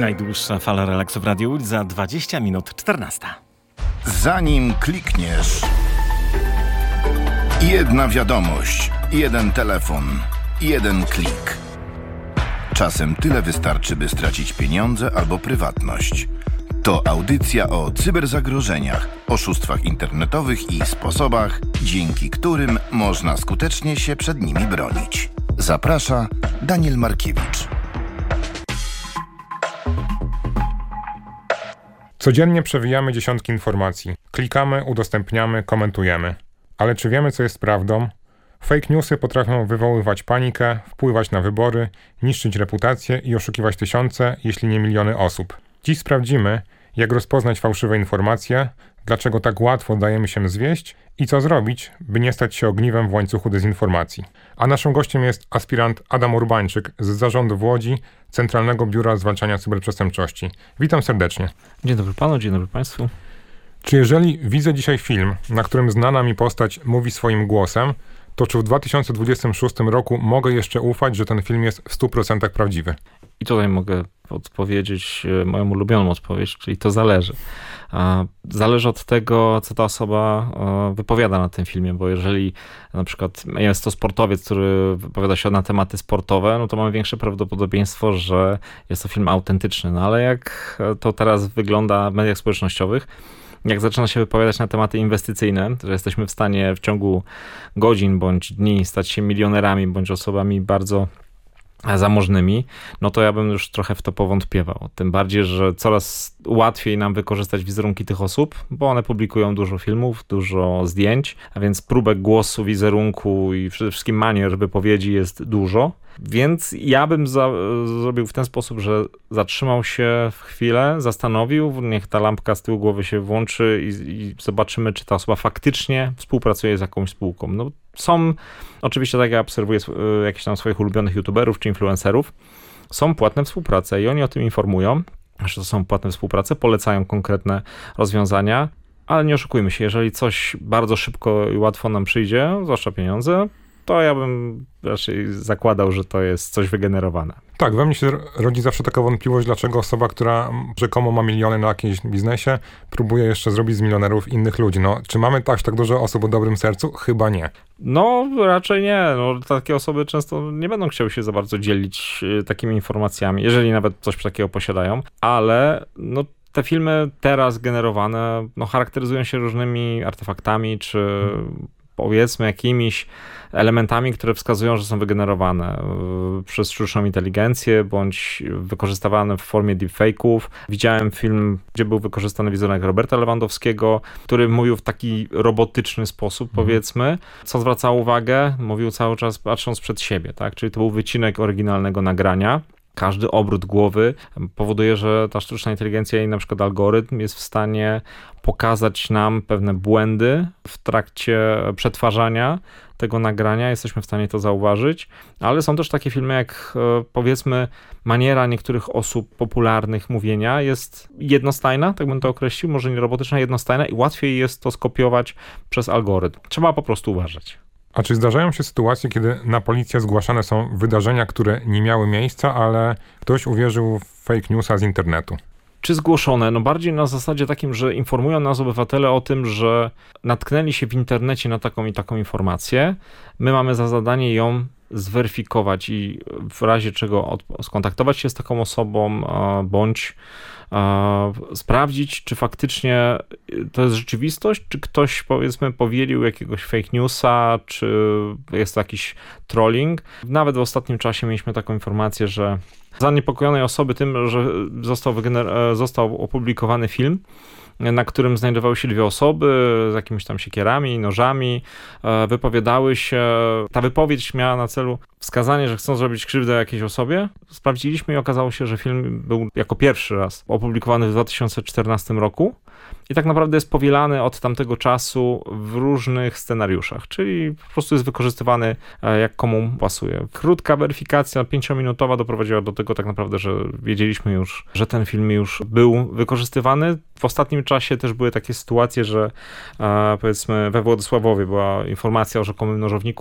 Najdłuższa fala relaksu w Radiu Łódź za 20 minut 14. Zanim klikniesz, jedna wiadomość, jeden telefon, jeden klik. Czasem tyle wystarczy, by stracić pieniądze albo prywatność. To audycja o cyberzagrożeniach, oszustwach internetowych i sposobach, dzięki którym można skutecznie się przed nimi bronić. Zaprasza Daniel Markiewicz. Codziennie przewijamy dziesiątki informacji. Klikamy, udostępniamy, komentujemy. Ale czy wiemy, co jest prawdą? Fake newsy potrafią wywoływać panikę, wpływać na wybory, niszczyć reputację i oszukiwać tysiące, jeśli nie miliony osób. Dziś sprawdzimy, jak rozpoznać fałszywe informacje, dlaczego tak łatwo dajemy się zwieść i co zrobić, by nie stać się ogniwem w łańcuchu dezinformacji. A naszym gościem jest aspirant Adam Urbańczyk z zarządu w Łodzi Centralnego Biura Zwalczania Cyberprzestępczości. Witam serdecznie. Dzień dobry panu, dzień dobry państwu. Czy jeżeli widzę dzisiaj film, na którym znana mi postać mówi swoim głosem, to czy w 2026 roku mogę jeszcze ufać, że ten film jest w 100% prawdziwy? I tutaj mogę odpowiedzieć moją ulubioną odpowiedź, czyli to zależy. Zależy od tego, co ta osoba wypowiada na tym filmie, bo jeżeli na przykład jest to sportowiec, który wypowiada się na tematy sportowe, no to mamy większe prawdopodobieństwo, że jest to film autentyczny. No ale jak to teraz wygląda w mediach społecznościowych, jak zaczyna się wypowiadać na tematy inwestycyjne, że jesteśmy w stanie w ciągu godzin bądź dni stać się milionerami bądź osobami bardzo zamożnymi, no to ja bym już trochę w to powątpiewał. Tym bardziej, że coraz łatwiej nam wykorzystać wizerunki tych osób, bo one publikują dużo filmów, dużo zdjęć, a więc próbek głosu, wizerunku i przede wszystkim manier wypowiedzi jest dużo. Więc ja bym zrobił w ten sposób, że zatrzymał się w chwilę, zastanowił, niech ta lampka z tyłu głowy się włączy i zobaczymy, czy ta osoba faktycznie współpracuje z jakąś spółką. No, są, oczywiście tak jak obserwuję jakichś tam swoich ulubionych youtuberów czy influencerów, są płatne współprace i oni o tym informują, że to są płatne współprace, polecają konkretne rozwiązania, ale nie oszukujmy się, jeżeli coś bardzo szybko i łatwo nam przyjdzie, zwłaszcza pieniądze, to ja bym raczej zakładał, że to jest coś wygenerowane. Tak, we mnie się rodzi zawsze taka wątpliwość, dlaczego osoba, która rzekomo ma miliony na jakimś biznesie, próbuje jeszcze zrobić z milionerów innych ludzi. No, czy mamy tak dużo osób o dobrym sercu? Chyba nie. No, raczej nie. No, takie osoby często nie będą chciały się za bardzo dzielić takimi informacjami, jeżeli nawet coś takiego posiadają, ale no, te filmy teraz generowane charakteryzują się różnymi artefaktami, czy powiedzmy jakimiś elementami, które wskazują, że są wygenerowane przez sztuczną inteligencję, bądź wykorzystywane w formie deepfake'ów. Widziałem film, gdzie był wykorzystany wizerunek Roberta Lewandowskiego, który mówił w taki robotyczny sposób, powiedzmy, co zwracało uwagę, mówił cały czas patrząc przed siebie, tak? Czyli to był wycinek oryginalnego nagrania. Każdy obrót głowy powoduje, że ta sztuczna inteligencja i na przykład algorytm jest w stanie pokazać nam pewne błędy w trakcie przetwarzania tego nagrania. Jesteśmy w stanie to zauważyć, ale są też takie filmy jak powiedzmy maniera niektórych osób popularnych mówienia jest jednostajna, tak bym to określił, może nie robotyczna, jednostajna i łatwiej jest to skopiować przez algorytm. Trzeba po prostu uważać. A czy zdarzają się sytuacje, kiedy na policję zgłaszane są wydarzenia, które nie miały miejsca, ale ktoś uwierzył w fake newsa z internetu? Czy zgłoszone? No bardziej na zasadzie takim, że informują nas obywatele o tym, że natknęli się w internecie na taką i taką informację. My mamy za zadanie ją zweryfikować i w razie czego skontaktować się z taką osobą, bądź sprawdzić, czy faktycznie to jest rzeczywistość, czy ktoś powiedzmy powielił jakiegoś fake newsa, czy jest to jakiś trolling. Nawet w ostatnim czasie mieliśmy taką informację, że zaniepokojonej osoby tym, że został opublikowany film, na którym znajdowały się dwie osoby z jakimiś tam siekierami, nożami, wypowiadały się. Ta wypowiedź miała na celu wskazanie, że chcą zrobić krzywdę jakiejś osobie. Sprawdziliśmy i okazało się, że film był jako pierwszy raz opublikowany w 2014 roku i tak naprawdę jest powielany od tamtego czasu w różnych scenariuszach, czyli po prostu jest wykorzystywany jak komu pasuje. Krótka weryfikacja 5-minutowa doprowadziła do tego tak naprawdę, że wiedzieliśmy już, że ten film już był wykorzystywany. W ostatnim czasie też były takie sytuacje, że powiedzmy we Władysławowie była informacja o rzekomym nożowniku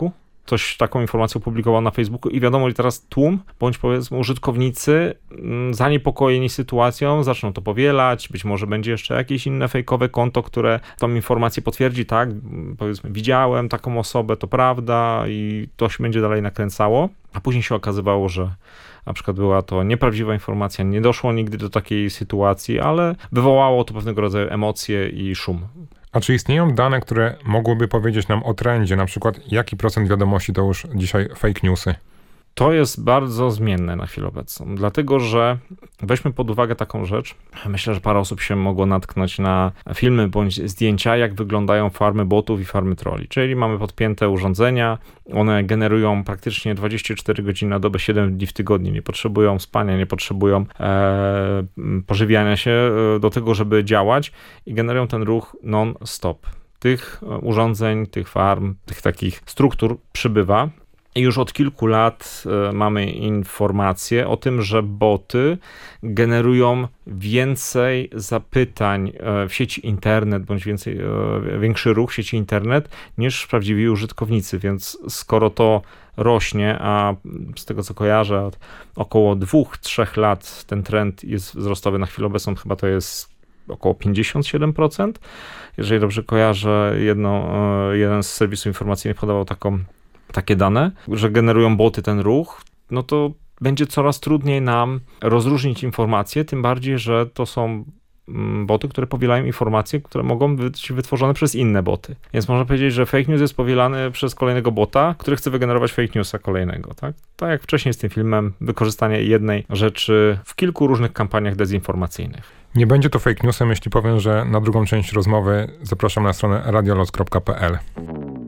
ktoś taką informację opublikował na Facebooku i wiadomo, że teraz tłum, bądź powiedzmy użytkownicy zaniepokojeni sytuacją, zaczną to powielać, być może będzie jeszcze jakieś inne fejkowe konto, które tą informację potwierdzi, tak, powiedzmy widziałem taką osobę, to prawda i to się będzie dalej nakręcało, a później się okazywało, że na przykład była to nieprawdziwa informacja, nie doszło nigdy do takiej sytuacji, ale wywołało to pewnego rodzaju emocje i szum. A czy istnieją dane, które mogłyby powiedzieć nam o trendzie, na przykład jaki procent wiadomości to już dzisiaj fake newsy? To jest bardzo zmienne na chwilę obecną, dlatego że weźmy pod uwagę taką rzecz. Myślę, że parę osób się mogło natknąć na filmy bądź zdjęcia, jak wyglądają farmy botów i farmy trolli. Czyli mamy podpięte urządzenia, one generują praktycznie 24 godziny na dobę, 7 dni w tygodniu. Nie potrzebują spania, nie potrzebują pożywiania się do tego, żeby działać i generują ten ruch non-stop. Tych urządzeń, tych farm, tych takich struktur przybywa. I już od kilku lat mamy informacje o tym, że boty generują więcej zapytań w sieci internet, bądź większy ruch w sieci internet niż prawdziwi użytkownicy, więc skoro to rośnie, a z tego co kojarzę od około 2-3 lat ten trend jest wzrostowy, na chwilę obecną chyba to jest około 57%. Jeżeli dobrze kojarzę, jeden z serwisów informacyjnych podawał takie dane, że generują boty ten ruch, no to będzie coraz trudniej nam rozróżnić informacje, tym bardziej, że to są boty, które powielają informacje, które mogą być wytworzone przez inne boty. Więc można powiedzieć, że fake news jest powielany przez kolejnego bota, który chce wygenerować fake newsa kolejnego. Tak jak wcześniej z tym filmem, wykorzystanie jednej rzeczy w kilku różnych kampaniach dezinformacyjnych. Nie będzie to fake newsem, jeśli powiem, że na drugą część rozmowy zapraszam na stronę radiolot.pl.